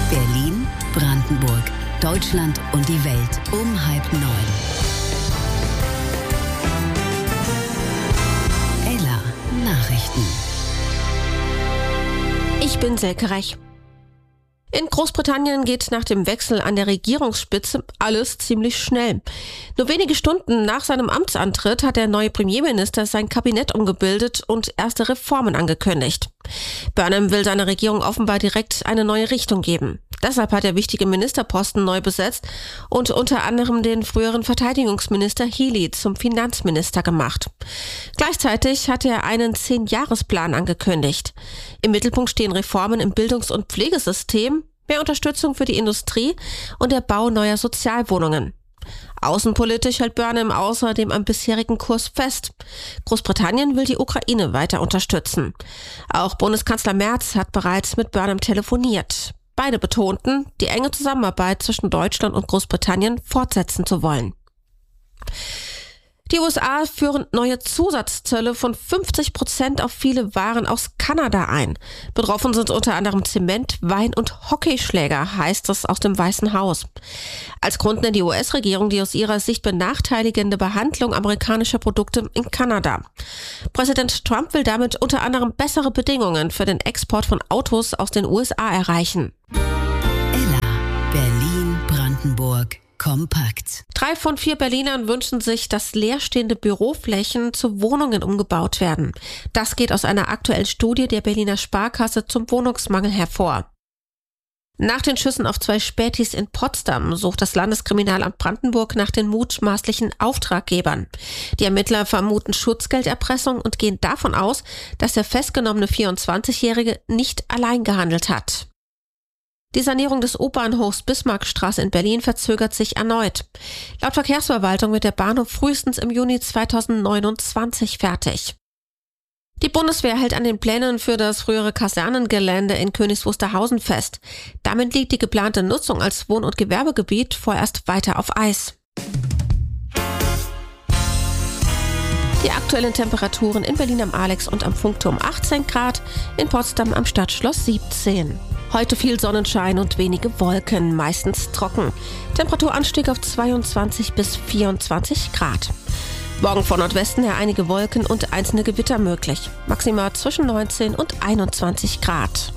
Berlin, Brandenburg, Deutschland und die Welt um 8:30. Ella Nachrichten. Ich bin Silke Rech. In Großbritannien geht nach dem Wechsel an der Regierungsspitze alles ziemlich schnell. Nur wenige Stunden nach seinem Amtsantritt hat der neue Premierminister sein Kabinett umgebildet und erste Reformen angekündigt. Burnham will seiner Regierung offenbar direkt eine neue Richtung geben. Deshalb hat er wichtige Ministerposten neu besetzt und unter anderem den früheren Verteidigungsminister Healey zum Finanzminister gemacht. Gleichzeitig hat er einen 10-Jahresplan angekündigt. Im Mittelpunkt stehen Reformen im Bildungs- und Pflegesystem, mehr Unterstützung für die Industrie und der Bau neuer Sozialwohnungen. Außenpolitisch hält Burnham außerdem am bisherigen Kurs fest. Großbritannien will die Ukraine weiter unterstützen. Auch Bundeskanzler Merz hat bereits mit Burnham telefoniert. Beide betonten, die enge Zusammenarbeit zwischen Deutschland und Großbritannien fortsetzen zu wollen. Die USA führen neue Zusatzzölle von 50% auf viele Waren aus Kanada ein. Betroffen sind unter anderem Zement, Wein und Hockeyschläger, heißt es aus dem Weißen Haus. Als Grund nennt die US-Regierung die aus ihrer Sicht benachteiligende Behandlung amerikanischer Produkte in Kanada. Präsident Trump will damit unter anderem bessere Bedingungen für den Export von Autos aus den USA erreichen. Ella, Berlin, Brandenburg. Kompakt. 3 von 4 Berlinern wünschen sich, dass leerstehende Büroflächen zu Wohnungen umgebaut werden. Das geht aus einer aktuellen Studie der Berliner Sparkasse zum Wohnungsmangel hervor. Nach den Schüssen auf 2 Spätis in Potsdam sucht das Landeskriminalamt Brandenburg nach den mutmaßlichen Auftraggebern. Die Ermittler vermuten Schutzgelderpressung und gehen davon aus, dass der festgenommene 24-Jährige nicht allein gehandelt hat. Die Sanierung des U-Bahnhofs Bismarckstraße in Berlin verzögert sich erneut. Laut Verkehrsverwaltung wird der Bahnhof frühestens im Juni 2029 fertig. Die Bundeswehr hält an den Plänen für das frühere Kasernengelände in Königs Wusterhausen fest. Damit liegt die geplante Nutzung als Wohn- und Gewerbegebiet vorerst weiter auf Eis. Die aktuellen Temperaturen in Berlin am Alex und am Funkturm 18 Grad, in Potsdam am Stadtschloss 17. Heute viel Sonnenschein und wenige Wolken, meistens trocken. Temperaturanstieg auf 22 bis 24 Grad. Morgen von Nordwesten her einige Wolken und einzelne Gewitter möglich. Maximal zwischen 19 und 21 Grad.